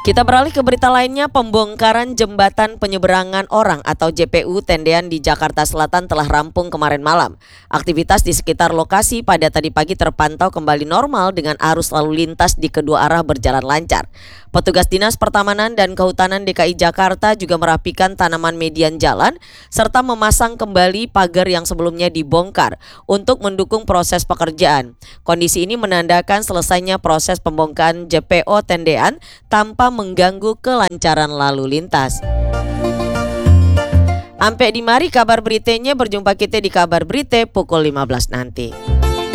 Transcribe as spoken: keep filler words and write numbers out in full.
Kita beralih ke berita lainnya, pembongkaran jembatan penyeberangan orang atau J P U Tendean di Jakarta Selatan telah rampung kemarin malam. Aktivitas di sekitar lokasi pada tadi pagi terpantau kembali normal dengan arus lalu lintas di kedua arah berjalan lancar. Petugas Dinas Pertamanan dan Kehutanan D K I Jakarta juga merapikan tanaman median jalan serta memasang kembali pagar yang sebelumnya dibongkar untuk mendukung proses pekerjaan. Kondisi ini menandakan selesainya proses pembongkaran J P O Tendean tanpa mengganggu kelancaran lalu lintas. Ampe di mari kabar beritanya, berjumpa kita di kabar berita pukul lima belas nanti.